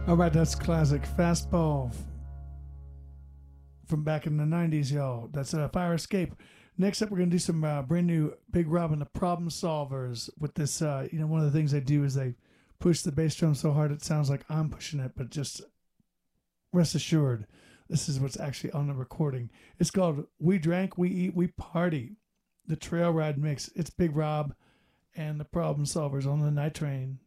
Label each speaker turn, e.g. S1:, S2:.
S1: All right, that's classic fastball from back in the 90s, y'all. That's Fire Escape. Next up, we're going to do some brand new Big Rob and the Problem Solvers with this. One of the things they do is they push the bass drum so hard it sounds like I'm pushing it, but just rest assured, this is what's actually on the recording. It's called We Drank, We Eat, We Party, the Trail Ride Mix. It's Big Rob and the Problem Solvers on the Night Train.